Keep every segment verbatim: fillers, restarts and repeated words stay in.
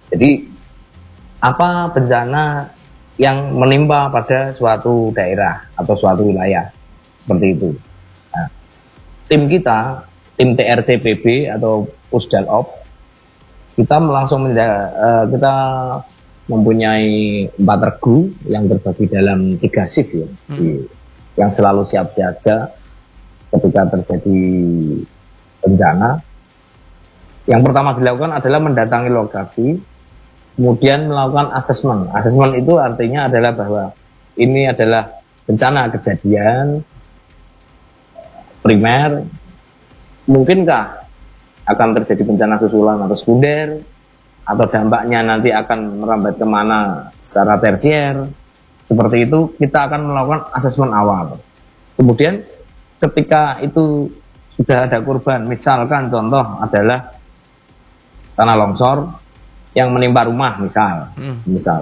Jadi apa bencana yang menimpa pada suatu daerah atau suatu wilayah seperti itu. Nah, tim kita, tim T R C P B atau Pusdalop, kita langsung menja- uh, kita mempunyai empat regu yang terbagi dalam tiga shift ya, hmm. di, yang selalu siap siaga ketika terjadi bencana. Yang pertama dilakukan adalah mendatangi lokasi, kemudian melakukan asesmen. Asesmen itu artinya adalah bahwa ini adalah bencana kejadian primer, mungkinkah akan terjadi bencana susulan atau sekunder, atau dampaknya nanti akan merambat kemana secara tersier. Seperti itu kita akan melakukan asesmen awal. Kemudian ketika itu sudah ada korban, misalkan contoh adalah tanah longsor yang menimpa rumah misal, hmm. misal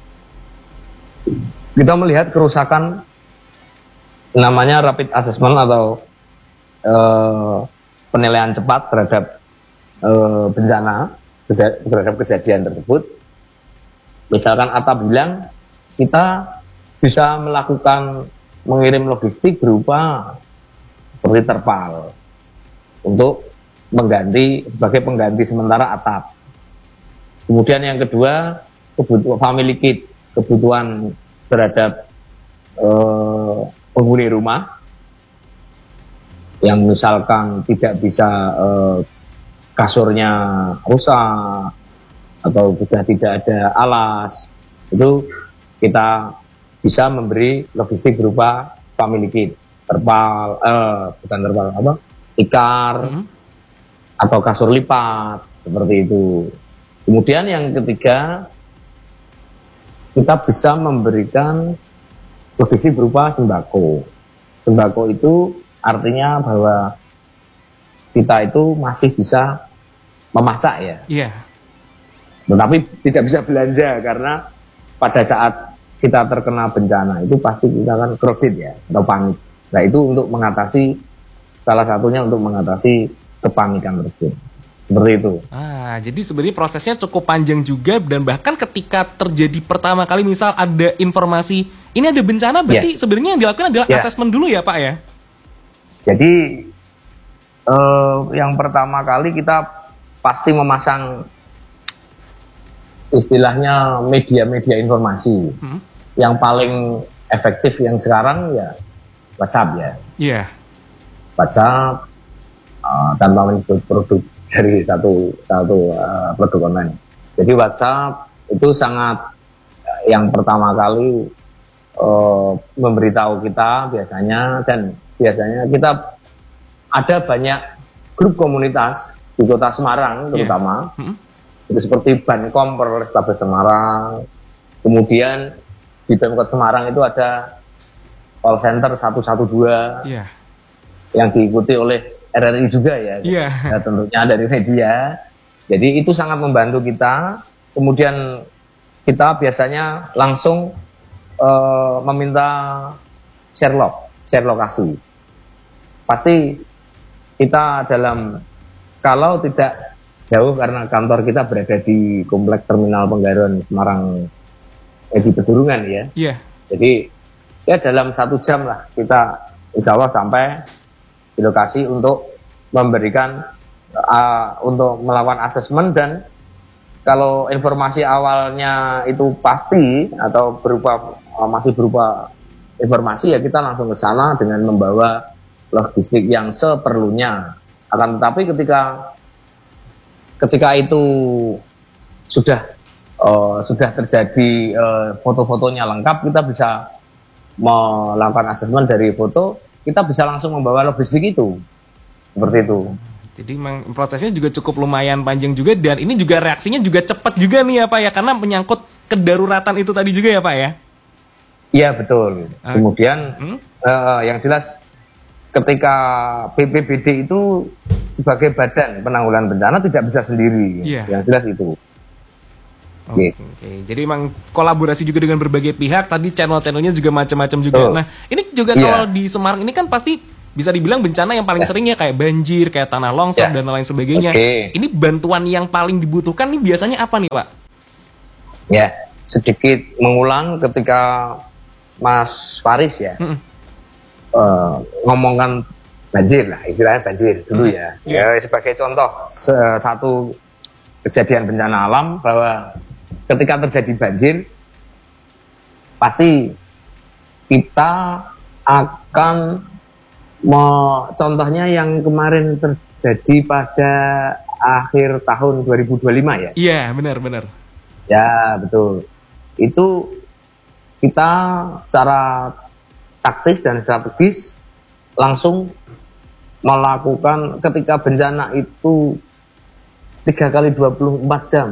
kita melihat kerusakan, namanya rapid assessment atau uh, penilaian cepat terhadap uh, bencana, terhadap kejadian tersebut. Misalkan atap bilang kita bisa melakukan mengirim logistik berupa seperti terpal untuk mengganti sebagai pengganti sementara atap. Kemudian yang kedua, kebutuhan family kit, kebutuhan terhadap eh, penghuni rumah yang misalkan tidak bisa eh, kasurnya rusak atau sudah tidak ada alas, itu kita bisa memberi logistik berupa family kit, terpal, eh, bukan terpal apa, tikar, hmm. atau kasur lipat seperti itu. Kemudian yang ketiga, kita bisa memberikan logistik berupa sembako. Sembako itu artinya bahwa kita itu masih bisa memasak ya. Iya. Yeah. Tetapi tidak bisa belanja karena pada saat kita terkena bencana itu pasti kita akan kredit ya, atau panik. Nah itu untuk mengatasi, salah satunya untuk mengatasi kepanikan tersebut. Seperti itu. Ah, jadi sebenarnya prosesnya cukup panjang juga, dan bahkan ketika terjadi pertama kali misal ada informasi ini ada bencana, berarti yeah. sebenarnya yang dilakukan adalah yeah. asesmen dulu ya Pak ya? Jadi eh, yang pertama kali kita pasti memasang istilahnya media-media informasi. Hmm? Yang paling efektif yang sekarang ya WhatsApp ya. Iya. Yeah. WhatsApp uh, tanpa menyebut produk dari satu satu uh, produk online. Jadi WhatsApp itu sangat uh, yang pertama kali uh, memberitahu kita biasanya, dan biasanya kita ada banyak grup komunitas di Kota Semarang terutama. Yeah. Hmm? Itu seperti Bankom Polrestabes Semarang. Kemudian di Pemkot Semarang itu ada call center satu satu dua yeah. yang diikuti oleh R R I juga ya, yeah. ya tentunya dari media. Jadi itu sangat membantu kita. Kemudian kita biasanya langsung uh, meminta share log, share lokasi. Pasti kita dalam, kalau tidak jauh karena kantor kita berada di Komplek Terminal Penggaruan Semarang, eh, di Pedurungan ya. Yeah. Jadi ya dalam satu jam lah kita insya Allah sampai di lokasi untuk memberikan uh, untuk melakukan asesmen. Dan kalau informasi awalnya itu pasti atau berupa uh, masih berupa informasi, ya kita langsung ke sana dengan membawa logistik yang seperlunya. Akan tetapi ketika ketika itu sudah uh, sudah terjadi uh, foto-fotonya lengkap, kita bisa melakukan asesmen dari foto, kita bisa langsung membawa logistik itu. Seperti itu. Jadi memang prosesnya juga cukup lumayan panjang juga, dan ini juga reaksinya juga cepat juga nih ya Pak ya, karena menyangkut kedaruratan itu tadi juga ya Pak ya? Iya betul. Uh, Kemudian hmm? uh, yang jelas ketika B P B D itu sebagai badan penanggulangan bencana tidak bisa sendiri. Yeah. Yang jelas itu. Oke, okay. okay. Jadi memang kolaborasi juga dengan berbagai pihak. Tadi channel-channelnya juga macam-macam juga. Oh. Nah, ini juga yeah. kalau di Semarang ini kan pasti bisa dibilang bencana yang paling yeah. seringnya kayak banjir, kayak tanah longsor yeah. dan lain sebagainya. Okay. Ini bantuan yang paling dibutuhkan nih biasanya apa nih Pak? Ya, sedikit mengulang ketika Mas Faris ya mm -mm. Uh, ngomongkan banjir lah, istilahnya banjir dulu mm. ya. Yeah. Ya sebagai contoh satu kejadian bencana alam bahwa ketika terjadi banjir pasti kita akan me, contohnya yang kemarin terjadi pada akhir tahun dua ribu dua puluh lima ya. Iya, yeah, benar benar. Ya, betul. Itu kita secara taktis dan strategis langsung melakukan ketika bencana itu tiga kali dua puluh empat jam.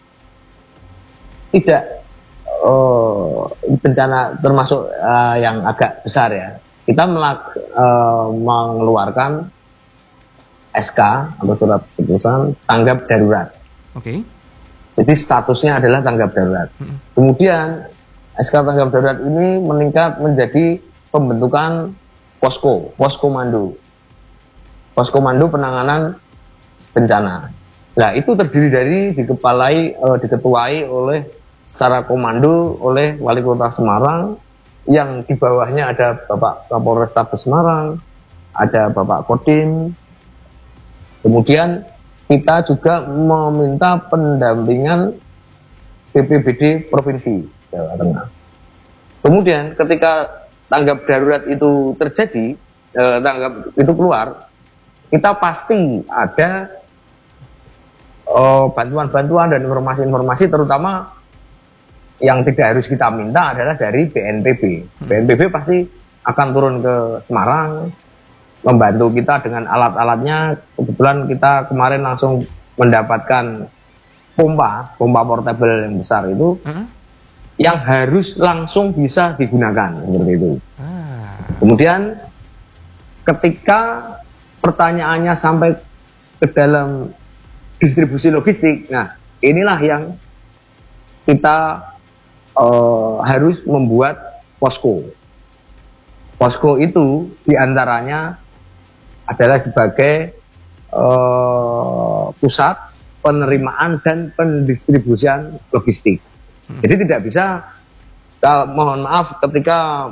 Tidak uh, bencana termasuk uh, yang agak besar ya. Kita melak, uh, mengeluarkan S K atau surat keputusan tanggap darurat. Oke. Okay. Jadi statusnya adalah tanggap darurat. Hmm. Kemudian S K tanggap darurat ini meningkat menjadi pembentukan posko, poskomando, poskomando penanganan bencana. Nah itu terdiri dari dikepalai, eh, diketuai oleh secara komando oleh Wali Kota Semarang, yang di bawahnya ada Bapak Kapolrestabes Semarang, ada Bapak Kodim. Kemudian kita juga meminta pendampingan B P B D Provinsi Jawa Tengah. Kemudian ketika tanggap darurat itu terjadi, eh, tanggap itu keluar, kita pasti ada bantuan-bantuan uh, dan informasi-informasi, terutama yang tidak harus kita minta adalah dari B N P B. B N P B pasti akan turun ke Semarang, membantu kita dengan alat-alatnya. Kebetulan kita kemarin langsung mendapatkan pompa, pompa portable yang besar itu, uh-huh. yang harus langsung bisa digunakan, seperti itu. Ah. Kemudian ketika pertanyaannya sampai ke dalam distribusi logistik, nah inilah yang kita uh, harus membuat posko. Posko itu diantaranya adalah sebagai uh, pusat penerimaan dan pendistribusian logistik. Hmm. Jadi tidak bisa, uh, mohon maaf ketika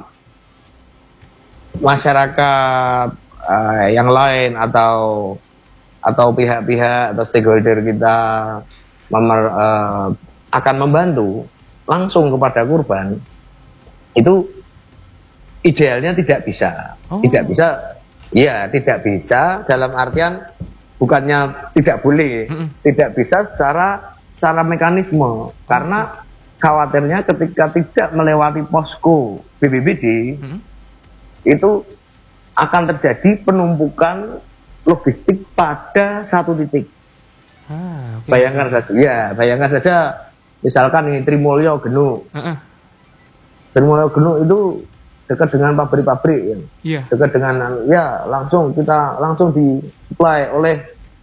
masyarakat uh, yang lain atau atau pihak-pihak atau stakeholder kita memer, uh, akan membantu langsung kepada korban, itu idealnya tidak bisa. Oh. Tidak bisa, ya tidak bisa dalam artian bukannya tidak boleh, mm-hmm. tidak bisa secara secara mekanisme, karena khawatirnya ketika tidak melewati posko B P B D, mm-hmm. itu akan terjadi penumpukan logistik pada satu titik. Ah, okay. Bayangkan saja, ya bayangkan saja, misalkan ini Trimulyo Genu, uh-uh. Trimulyo Genu itu dekat dengan pabrik-pabrik, ya. Yeah. Dekat dengan, ya langsung kita langsung disuplai oleh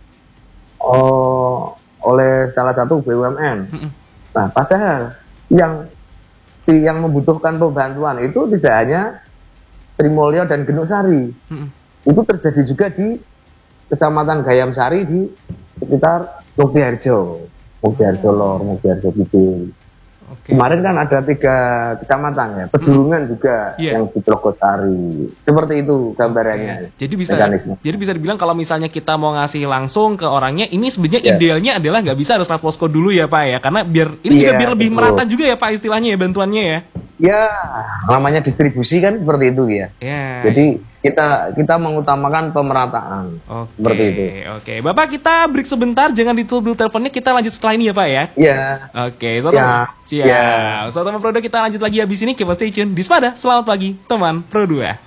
uh, oleh salah satu B U M N. Uh-uh. Nah, padahal yang yang membutuhkan pembantuan itu tidak hanya Trimulyo dan Genusari, uh-uh. itu terjadi juga di Kecamatan Gayam Sari di sekitar Muktiharjo, Muktiharjo Lor, Muktiharjo Kidul. Okay. Kemarin kan ada tiga kecamatan ya, Pedurungan mm. juga yeah. yang di Trogosari. Seperti itu gambarannya. Okay. Jadi bisa, mekanisme. Jadi bisa dibilang kalau misalnya kita mau ngasih langsung ke orangnya, ini sebenarnya yeah. idealnya adalah nggak bisa harus lewat posko dulu ya Pak ya, karena biar ini yeah, juga biar lebih betul. merata juga ya Pak istilahnya ya, bantuannya ya. Ya, namanya distribusi kan seperti itu ya. Yeah. Jadi kita kita mengutamakan pemerataan. Okay. Seperti itu. Oke, okay. Bapak kita break sebentar, jangan ditutup dulu teleponnya, kita lanjut setelah ini ya Pak ya. Iya. Yeah. Oke, okay. so, siap. Siap. Yeah. So teman Pro dua kita lanjut lagi habis ini, keep stay tune di Spada. Selamat pagi teman Pro dua.